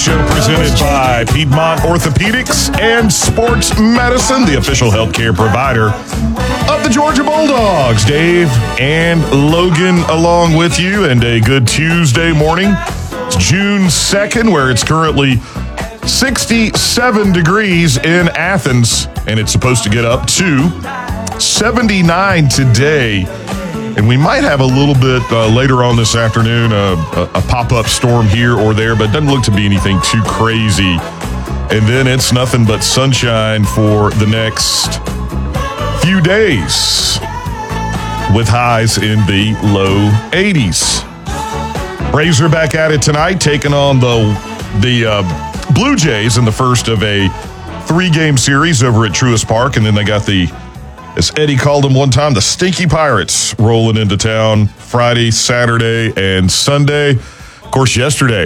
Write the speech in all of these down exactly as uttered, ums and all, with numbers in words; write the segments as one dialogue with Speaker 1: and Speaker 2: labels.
Speaker 1: Show presented by Piedmont Orthopedics and Sports Medicine, the official healthcare provider of the Georgia Bulldogs. Dave and Logan along with you, and a good Tuesday morning. It's June second, where it's currently sixty-seven degrees in Athens, and it's supposed to get up to seventy-nine today. And we might have a little bit uh, later on this afternoon, uh, a, a pop-up storm here or there, but it doesn't look to be anything too crazy. And then it's nothing but sunshine for the next few days, with highs in the low eighties. Braves are back at it tonight, taking on the, the uh, Blue Jays in the first of a three-game series over at Truist Park. And then they got the, as Eddie called them one time, the Stinky Pirates rolling into town Friday, Saturday, and Sunday. Of course, yesterday,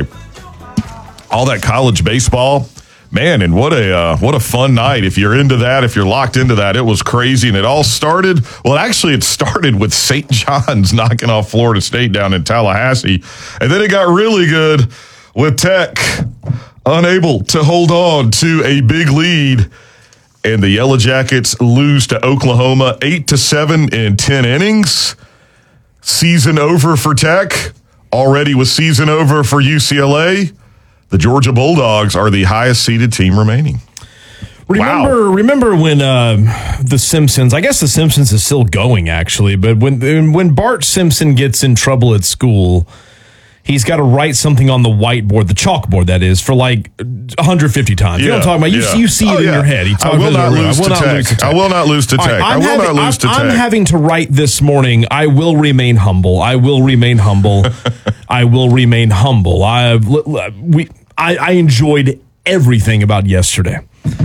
Speaker 1: all that college baseball, man, and what a uh, what a fun night. If you're into that, if you're locked into that, it was crazy. And it all started, well, actually, it started with Saint John's knocking off Florida State down in Tallahassee. And then it got really good with Tech unable to hold on to a big lead. And the Yellow Jackets lose to Oklahoma eight to seven in ten innings. Season over for Tech. Already with season over for U C L A. The Georgia Bulldogs are the highest seeded team remaining.
Speaker 2: Remember,
Speaker 1: wow.
Speaker 2: remember when uh, The Simpsons, I guess The Simpsons is still going actually, but when when Bart Simpson gets in trouble at school, he's got to write something on the whiteboard, the chalkboard that is, for like one hundred fifty times.
Speaker 1: Yeah,
Speaker 2: you know what I'm talking about? You,
Speaker 1: yeah.
Speaker 2: you see it
Speaker 1: oh,
Speaker 2: in
Speaker 1: yeah.
Speaker 2: your head. He
Speaker 1: I will not lose to Tech. I will not lose to Tech. I will not lose to Tech.
Speaker 2: I'm having to write this morning, I will remain humble. I will remain humble. I will remain humble. I we I, I enjoyed everything about yesterday.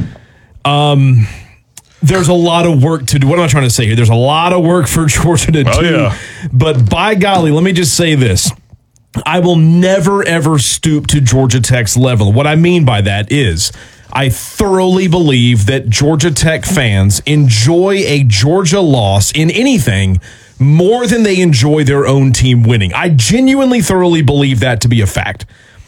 Speaker 2: Um, there's a lot of work to do. What am I trying to say here? There's a lot of work for Georgia to
Speaker 1: oh,
Speaker 2: do.
Speaker 1: Yeah.
Speaker 2: But by golly, let me just say this. I will never, ever stoop to Georgia Tech's level. What I mean by that is I thoroughly believe that Georgia Tech fans enjoy a Georgia loss in anything more than they enjoy their own team winning. I genuinely, thoroughly believe that to be a fact.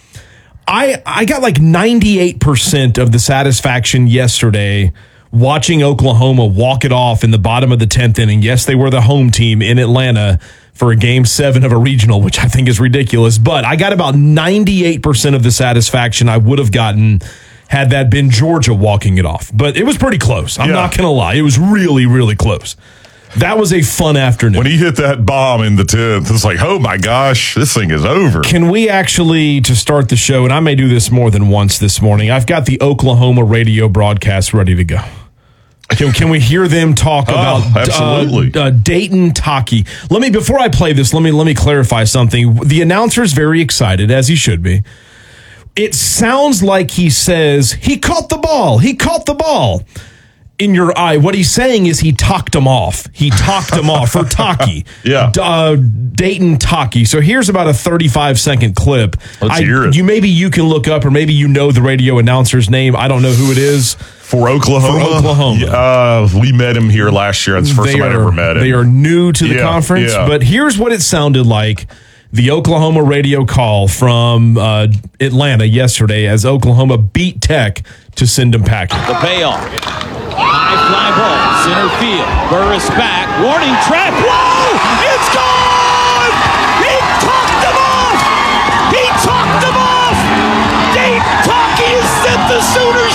Speaker 2: I I got like ninety-eight percent of the satisfaction yesterday watching Oklahoma walk it off in the bottom of the tenth inning. Yes, they were the home team in Atlanta for a game seven of a regional, which I think is ridiculous. But I got about ninety-eight percent of the satisfaction I would have gotten had that been Georgia walking it off. But it was pretty close. I'm yeah. not going to lie. It was really, really close. That was a fun afternoon.
Speaker 1: When he hit that bomb in the tenth, it's like, oh my gosh, this thing is over.
Speaker 2: Can we actually, to start the show, and I may do this more than once this morning, I've got the Oklahoma radio broadcast ready to go. Can, can we hear them talk
Speaker 1: oh,
Speaker 2: about
Speaker 1: absolutely.
Speaker 2: Uh, uh, Dayton Taki? Let me, before I play this, let me let me clarify something. The announcer's very excited, as he should be. It sounds like he says, he caught the ball, he caught the ball. In your eye, what he's saying is he talked him off. He talked him off for Taki.
Speaker 1: Yeah.
Speaker 2: Uh, Dayton Taki. So here's about a thirty-five second clip.
Speaker 1: Let's
Speaker 2: I,
Speaker 1: hear it.
Speaker 2: You maybe you can look up, or maybe you know the radio announcer's name. I don't know who it is.
Speaker 1: For Oklahoma?
Speaker 2: For Oklahoma.
Speaker 1: Uh, we met him here last year. That's the first
Speaker 2: they
Speaker 1: time
Speaker 2: are,
Speaker 1: I ever met him.
Speaker 2: They are new to the
Speaker 1: yeah,
Speaker 2: conference,
Speaker 1: yeah.
Speaker 2: but here's what it sounded like. The Oklahoma radio call from uh, Atlanta yesterday as Oklahoma beat Tech to send them packing.
Speaker 3: The payoff. High fly ball, center field. Burris back, warning track. Whoa! It's gone! He talked them off! He talked them off! Dayton Taki has sent the Sooners